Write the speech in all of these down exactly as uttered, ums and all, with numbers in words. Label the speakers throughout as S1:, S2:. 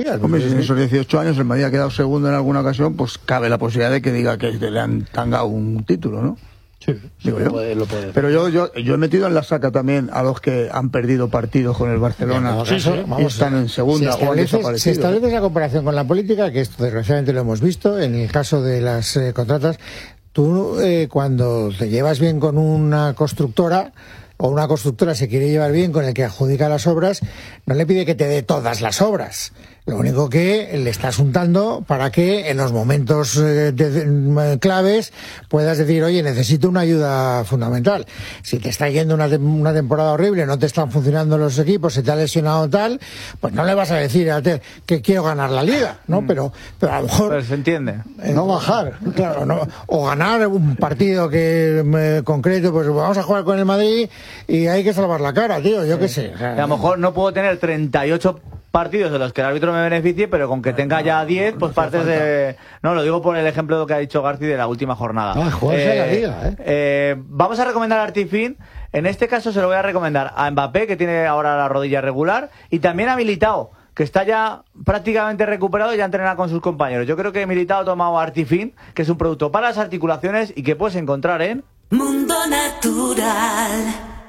S1: días.
S2: Hombre, si en esos dieciocho años el Madrid ha quedado segundo en alguna ocasión, pues cabe la posibilidad de que diga que le han tangado un título, ¿no?
S1: Sí,
S2: digo
S1: lo
S2: yo.
S1: puede, lo puede.
S2: Pero yo, yo yo he metido en la saca también a los que han perdido partidos con el Barcelona
S1: sí, sí,
S2: y
S1: vamos,
S2: están en segunda
S1: si
S2: o han desaparecido.
S1: Se establece esa comparación con la política, que esto desgraciadamente lo hemos visto en el caso de las eh, contratas. Tú eh, cuando te llevas bien con una constructora, o una constructora se quiere llevar bien con el que adjudica las obras, no le pide que te dé todas las obras. Lo único que le estás untando para que en los momentos eh, de, de, claves puedas decir, oye, necesito una ayuda fundamental. Si te está yendo una, una temporada horrible, no te están funcionando los equipos, se te ha lesionado tal, pues no le vas a decir a te, que quiero ganar la liga, ¿no? Mm. Pero, pero a lo mejor...
S3: Pero se entiende.
S1: Eh, no bajar, claro, no, o ganar un partido que eh, concreto, pues vamos a jugar con el Madrid y hay que salvar la cara, tío, yo sí. qué sé. O sea,
S3: a lo mejor no puedo tener treinta y ocho partidos de los que el árbitro me beneficie, pero con que tenga ya diez, pues partes de... No, lo digo por el ejemplo de lo que ha dicho García de la última jornada.
S1: Ah, jugarse eh, la liga, ¿eh?
S3: eh. Vamos a recomendar a Artifin. En este caso se lo voy a recomendar a Mbappé, que tiene ahora la rodilla regular, y también a Militao, que está ya prácticamente recuperado y ya entrena con sus compañeros. Yo creo que Militao ha tomado Artifin, que es un producto para las articulaciones y que puedes encontrar en...
S4: Mundo Natural.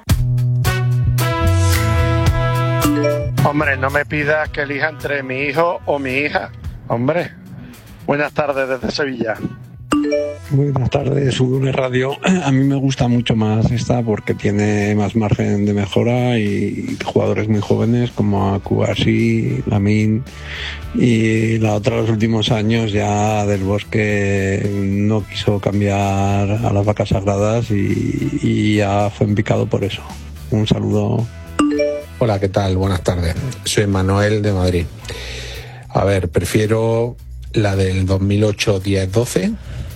S5: Hombre, no me pidas que elija entre mi hijo o mi hija. Hombre, buenas tardes desde Sevilla.
S6: Buenas tardes, U D N Radio. A mí me gusta mucho más esta porque tiene más margen de mejora y jugadores muy jóvenes como Kouassi, Lamine, y la otra los últimos años ya Del Bosque no quiso cambiar a las vacas sagradas y, y ya fue empicado por eso. Un saludo.
S7: Hola, ¿qué tal? Buenas tardes. Soy Manuel de Madrid. A ver, prefiero la del dos mil ocho diez doce.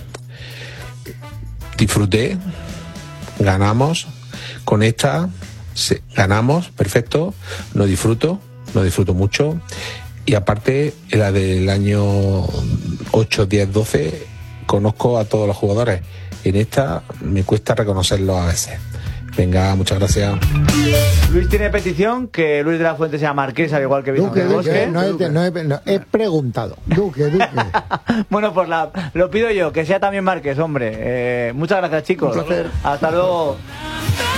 S7: Disfruté, ganamos. Con esta sí, ganamos, perfecto. No disfruto, no disfruto mucho. Y aparte, la del año ocho diez doce, conozco a todos los jugadores. En esta me cuesta reconocerlos a veces. Venga, muchas gracias.
S3: Luis tiene petición que Luis de la Fuente sea marqués, al igual que Vicente
S1: Duque,
S3: Bosque.
S1: Duque, no, he, no, he, no he preguntado. Duque, Duque.
S3: Bueno, pues la, lo pido yo, que sea también marqués, hombre. Eh, muchas gracias, chicos.
S2: Un placer.
S3: Hasta luego.